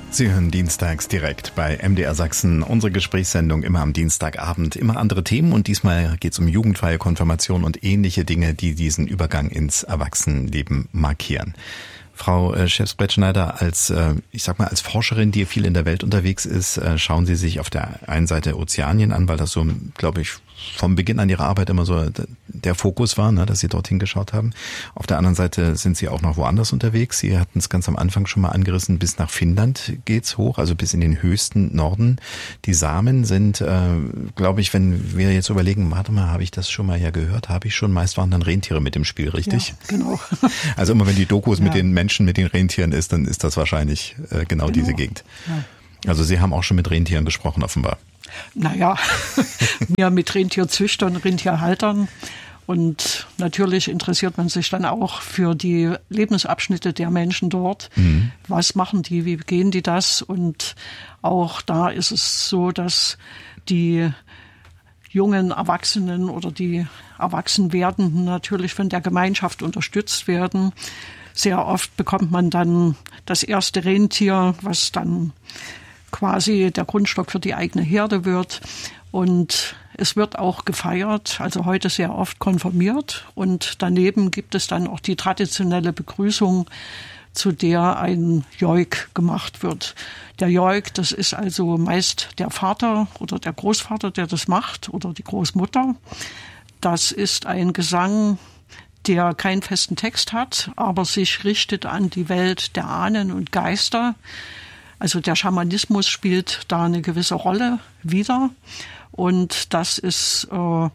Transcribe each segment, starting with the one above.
Sie hören dienstags direkt bei MDR Sachsen unsere Gesprächssendung immer am Dienstagabend. Immer andere Themen und diesmal geht es um Jugendweihe, Konfirmation und ähnliche Dinge, die diesen Übergang ins Erwachsenenleben markieren. Frau Schäfsbrett-Schneider, als Forscherin, die viel in der Welt unterwegs ist, schauen Sie sich auf der einen Seite Ozeanien an, weil das so, glaube ich, vom Beginn an Ihrer Arbeit immer so der Fokus war, ne, dass Sie dorthin geschaut haben. Auf der anderen Seite sind Sie auch noch woanders unterwegs. Sie hatten es ganz am Anfang schon mal angerissen, bis nach Finnland geht's hoch, also bis in den höchsten Norden. Die Samen sind, glaube ich, wenn wir jetzt überlegen, warte mal, habe ich das schon mal gehört? Habe ich schon? Meist waren dann Rentiere mit im Spiel, richtig? Ja, genau. Also immer wenn die Dokus mit den Menschen, mit den Rentieren ist, dann ist das wahrscheinlich genau diese Gegend. Ja. Also Sie haben auch schon mit Rentieren gesprochen, offenbar. Naja, mir mit Rentierzüchtern, Rentierhaltern. Und natürlich interessiert man sich dann auch für die Lebensabschnitte der Menschen dort. Mhm. Was machen die, wie gehen die das? Und auch da ist es so, dass die jungen Erwachsenen oder die Erwachsenwerdenden natürlich von der Gemeinschaft unterstützt werden. Sehr oft bekommt man dann das erste Rentier, was dann quasi der Grundstock für die eigene Herde wird. Und es wird auch gefeiert, also heute sehr oft konfirmiert. Und daneben gibt es dann auch die traditionelle Begrüßung, zu der ein Joik gemacht wird. Der Joik, das ist also meist der Vater oder der Großvater, der das macht, oder die Großmutter. Das ist ein Gesang, der keinen festen Text hat, aber sich richtet an die Welt der Ahnen und Geister. Also der Schamanismus spielt da eine gewisse Rolle wieder. Und das ist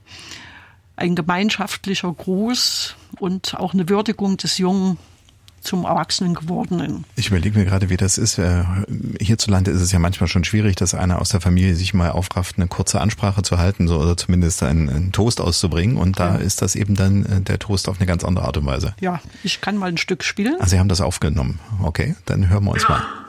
ein gemeinschaftlicher Gruß und auch eine Würdigung des Jungen zum Erwachsenen gewordenen. Ich überlege mir gerade, wie das ist. Hierzulande ist es ja manchmal schon schwierig, dass einer aus der Familie sich mal aufrafft, eine kurze Ansprache zu halten, so, oder zumindest einen Toast auszubringen. Und da ist das eben dann der Toast auf eine ganz andere Art und Weise. Ja, ich kann mal ein Stück spielen. Sie haben das aufgenommen. Okay, dann hören wir uns mal.